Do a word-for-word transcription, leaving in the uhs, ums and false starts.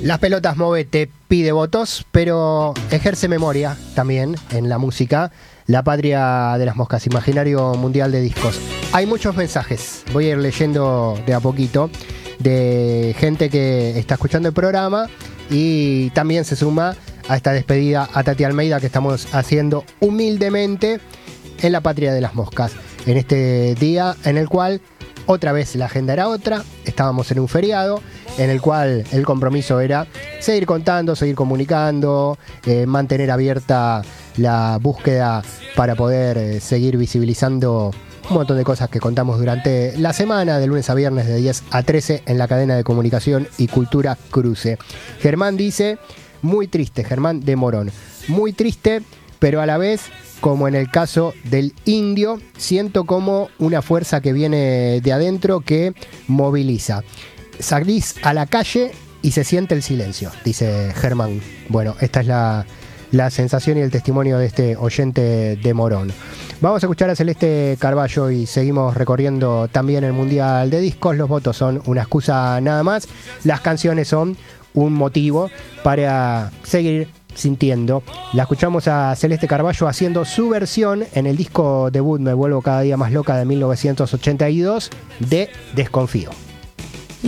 Las pelotas Movete pide votos, pero ejerce memoria también en la música. La patria de las moscas, imaginario mundial de discos. Hay muchos mensajes, voy a ir leyendo de a poquito, de gente que está escuchando el programa y también se suma a esta despedida a Tati Almeida que estamos haciendo humildemente en la patria de las moscas. En este día en el cual otra vez la agenda era otra, estábamos en un feriado en el cual el compromiso era seguir contando, seguir comunicando, eh, mantener abierta la búsqueda para poder eh, seguir visibilizando un montón de cosas que contamos durante la semana, de lunes a viernes de diez a trece en la cadena de comunicación y cultura Cruce. Germán dice, muy triste, Germán de Morón, muy triste, pero a la vez, como en el caso del indio, siento como una fuerza que viene de adentro que moviliza. Salís a la calle y se siente el silencio, dice Germán. Bueno, esta es la, la sensación y el testimonio de este oyente de Morón. Vamos a escuchar a Celeste Carballo y seguimos recorriendo también el Mundial de Discos. Los votos son una excusa nada más. Las canciones son un motivo para seguir sintiendo. La escuchamos a Celeste Carballo haciendo su versión en el disco debut Me vuelvo cada día más loca de mil novecientos ochenta y dos de Desconfío.